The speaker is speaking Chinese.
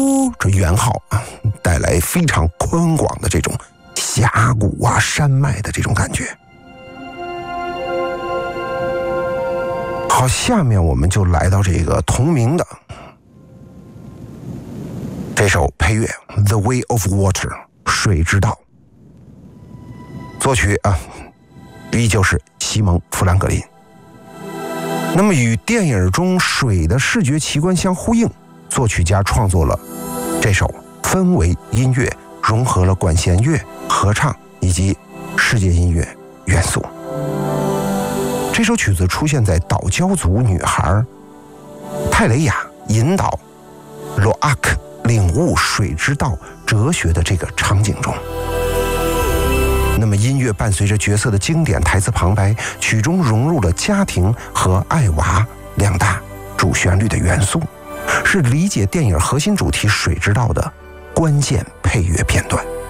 这元号啊，带来非常宽广的这种峡谷啊、山脉的这种感觉。好，下面我们就来到这个同名的这首配乐《The Way of Water》水之道，作曲啊依旧是西蒙·富兰格林。那么与电影中水的视觉奇观相呼应，作曲家创作了这首氛围音乐，融合了管弦乐、合唱以及世界音乐元素。这首曲子出现在岛礁族女孩泰雷亚引导罗阿克领悟水之道哲学的这个场景中。那么音乐伴随着角色的经典台词旁白，曲中融入了家庭和爱娃两大主旋律的元素，是理解电影核心主题水之道的关键配乐片段。